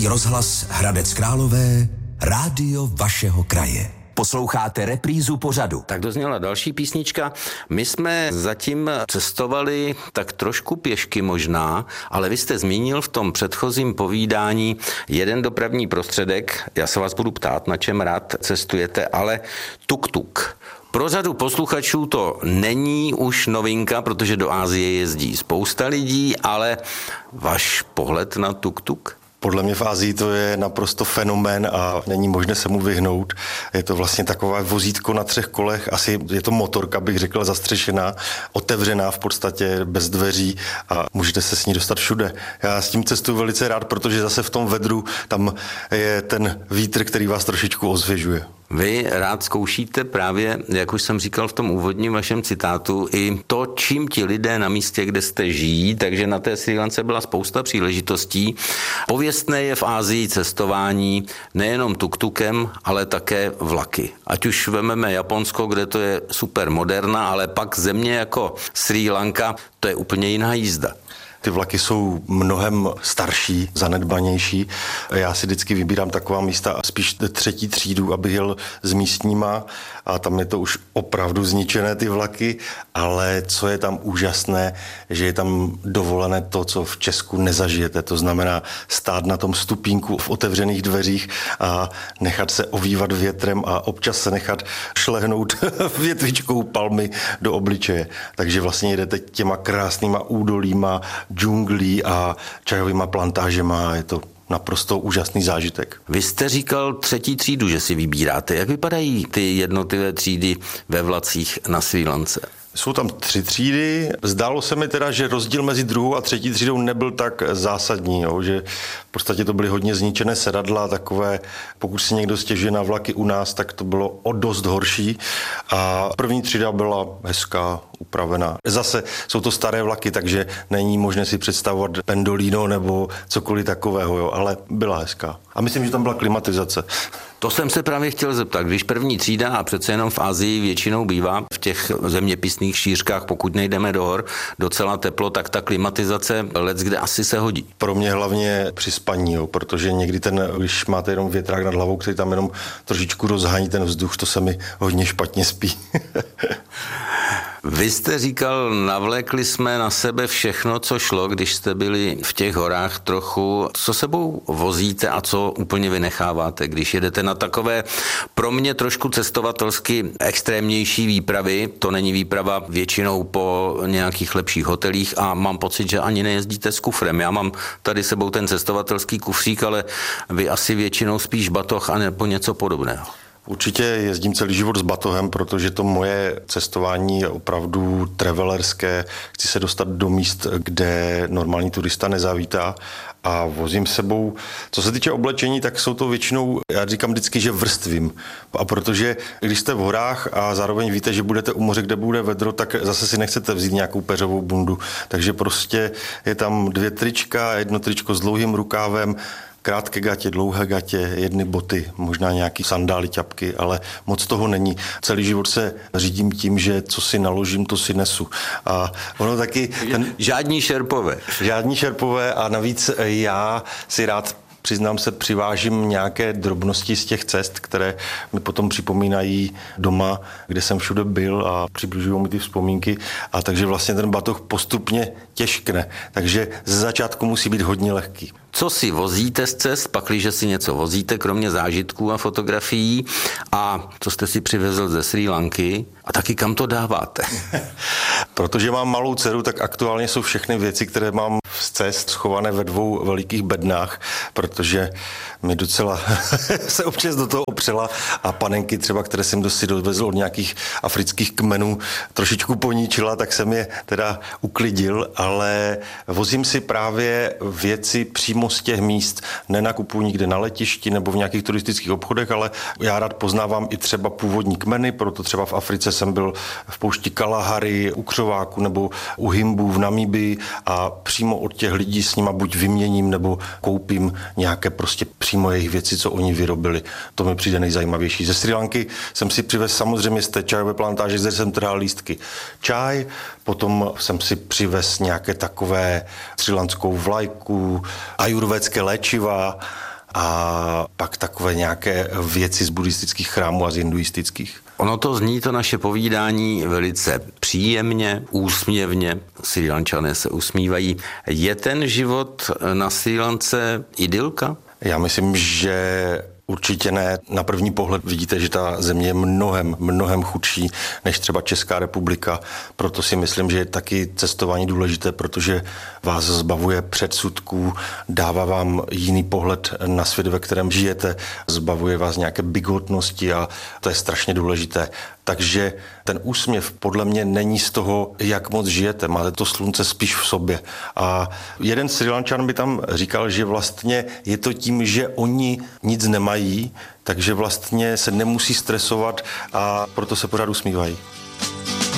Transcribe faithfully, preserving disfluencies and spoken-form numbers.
Český rozhlas Hradec Králové, rádio vašeho kraje. Posloucháte reprízu pořadu. Tak dozněla další písnička. My jsme zatím cestovali tak trošku pěšky možná, ale vy jste zmínil v tom předchozím povídání jeden dopravní prostředek. Já se vás budu ptát, na čem rád cestujete, ale tuk-tuk. Pro řadu posluchačů to není už novinka, protože do Asie jezdí spousta lidí, ale váš pohled na tuk-tuk? Podle mě v Asii to je naprosto fenomén a není možné se mu vyhnout. Je to vlastně takové vozítko na třech kolech, asi je to motorka, bych řekl, zastřešená, otevřená v podstatě, bez dveří a můžete se s ní dostat všude. Já s tím cestuju velice rád, protože zase v tom vedru tam je ten vítr, který vás trošičku osvěžuje. Vy rád zkoušíte právě, jak už jsem říkal v tom úvodním vašem citátu, i to, čím ti lidé na místě, kde jste žijí, takže na té Srí Lance byla spousta příležitostí. Pověstné je v Asii cestování nejenom tuk-tukem, ale také vlaky. Ať už vememe Japonsko, kde to je super moderna, ale pak země jako Srí Lanka, to je úplně jiná jízda. Ty vlaky jsou mnohem starší, zanedbanější. Já si vždycky vybírám taková místa spíš třetí třídu, abych jel s místníma a tam je to už opravdu zničené ty vlaky, ale co je tam úžasné, že je tam dovolené to, co v Česku nezažijete. To znamená stát na tom stupínku v otevřených dveřích a nechat se ovývat větrem a občas se nechat šlehnout větvičkou palmy do obličeje. Takže vlastně jdete těma krásnýma údolíma, džunglí a čajovýma plantážema, je to naprosto úžasný zážitek. Vy jste říkal třetí třídu, že si vybíráte. Jak vypadají ty jednotlivé třídy ve vlacích na Srí Lance? Jsou tam tři třídy. Zdálo se mi teda, že rozdíl mezi druhou a třetí třídou nebyl tak zásadní, jo, že v podstatě to byly hodně zničené sedadla, takové, pokud si někdo stěžuje na vlaky u nás, tak to bylo o dost horší. A první třída byla hezká, upravená. Zase jsou to staré vlaky, takže není možné si představovat pendolino nebo cokoliv takového, jo, ale byla hezká. A myslím, že tam byla klimatizace. To jsem se právě chtěl zeptat. Když první třída, a přece jenom v Asii většinou bývá v těch zeměpisných šířkách, pokud nejdeme do hor, docela teplo, tak ta klimatizace leckde asi se hodí. Pro mě hlavně při spaní, jo, protože někdy ten, když máte jenom větrák nad hlavou, který tam jenom trošičku rozhání ten vzduch, to se mi hodně špatně spí. Vy jste říkal, navlékli jsme na sebe všechno, co šlo, když jste byli v těch horách trochu. Co sebou vozíte a co úplně vynecháváte, když jedete na takové pro mě trošku cestovatelsky extrémnější výpravy? To není výprava většinou po nějakých lepších hotelích a mám pocit, že ani nejezdíte s kufrem. Já mám tady sebou ten cestovatelský kufřík, ale vy asi většinou spíš batoh a nebo něco podobného. Určitě jezdím celý život s batohem, protože to moje cestování je opravdu travelerské. Chci se dostat do míst, kde normální turista nezavítá a vozím sebou. Co se týče oblečení, tak jsou to většinou, já říkám vždycky, že vrstvím. A protože když jste v horách a zároveň víte, že budete u moře, kde bude vedro, tak zase si nechcete vzít nějakou peřovou bundu. Takže prostě je tam dvě trička, jedno tričko s dlouhým rukávem, krátké gatě, dlouhé gatě, jedny boty, možná nějaký sandály, ťapky, ale moc toho není. Celý život se řídím tím, že co si naložím, to si nesu. A ono taky... Ten... Žádní šerpové. Žádní šerpové a navíc já si rád přiznám se, přivážím nějaké drobnosti z těch cest, které mi potom připomínají doma, kde jsem všude byl a přibližují mi ty vzpomínky. A takže vlastně ten batoh postupně těžkne. Takže ze začátku musí být hodně lehký. Co si vozíte z cest, pakliže si něco vozíte, kromě zážitků a fotografií, a co jste si přivezl ze Srí Lanky a taky kam to dáváte? Protože mám malou dceru, tak aktuálně jsou všechny věci, které mám z cest schované ve dvou velikých bednách, protože mi docela se občas do toho opřela a panenky třeba, které jsem si dovezl od nějakých afrických kmenů, trošičku poníčila, tak jsem je teda uklidil, ale vozím si právě věci přímo z těch míst. Nenakupuji nikde na letišti nebo v nějakých turistických obchodech, ale já rád poznávám i třeba původní kmeny, proto třeba v Africe jsem byl v poušti Kalahary, u křováku nebo u Himbů v Namíbii a přímo od těch lidí s nima buď vyměním nebo koupím nějaké prostě přímo jejich věci, co oni vyrobili. To mi přijde nejzajímavější. Ze Srí Lanky jsem si přivez samozřejmě z té čajové plantáže, zde jsem trhal lístky čaj, potom jsem si přivez nějaké takové srílanskou vlajku, ajurvédské léčiva a pak takové nějaké věci z buddhistických chrámů a z hinduistických. Ono to zní, to naše povídání, velice příjemně, úsměvně. Srí Lančané se usmívají. Je ten život na Srí Lance idylka? Já myslím, že určitě ne. Na první pohled vidíte, že ta země je mnohem, mnohem chudší než třeba Česká republika. Proto si myslím, že je taky cestování důležité, protože vás zbavuje předsudků, dává vám jiný pohled na svět, ve kterém žijete, zbavuje vás nějaké bigotnosti a to je strašně důležité. Takže ten úsměv podle mě není z toho, jak moc žijete. Máte to slunce spíš v sobě. A jeden Srí Lančan by tam říkal, že vlastně je to tím, že oni nic nemají, takže vlastně se nemusí stresovat a proto se pořád usmívají.